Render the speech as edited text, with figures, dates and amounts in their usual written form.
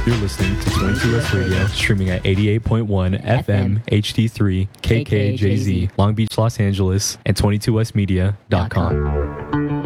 You're listening to 22S Radio, streaming at 88.1 FM, HD3, KKJZ, Long Beach, Los Angeles, and 22Smedia.com.